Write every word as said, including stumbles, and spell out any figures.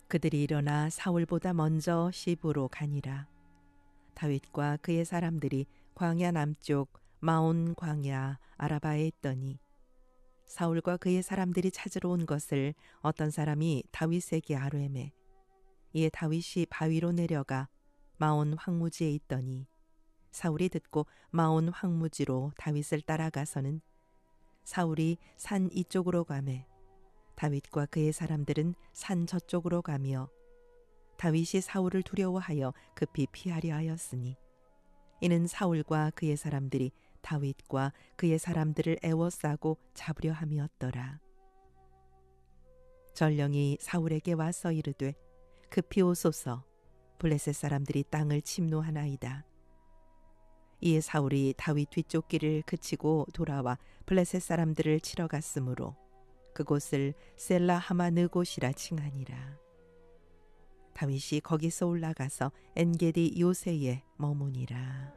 그들이 일어나 사울보다 먼저 시브로 가니라. 다윗과 그의 사람들이 광야 남쪽 마온 광야 아라바에 있더니 사울과 그의 사람들이 찾으러 온 것을 어떤 사람이 다윗에게 아뢰매. 이에 다윗이 바위로 내려가 마온 황무지에 있더니 사울이 듣고 마온 황무지로 다윗을 따라가서는 사울이 산 이쪽으로 가매 다윗과 그의 사람들은 산 저쪽으로 가며 다윗이 사울을 두려워하여 급히 피하려 하였으니 이는 사울과 그의 사람들이 다윗과 그의 사람들을 애워싸고 잡으려 함이었더라. 전령이 사울에게 와서 이르되 급히 오소서, 블레셋 사람들이 땅을 침노하나이다. 이에 사울이 다윗 뒤쪽 길을 그치고 돌아와 블레셋 사람들을 치러 갔으므로 그곳을 셀라 하마느곳이라 칭하니라. 다윗이 거기서 올라가서 엔게디 요새에 머무니라.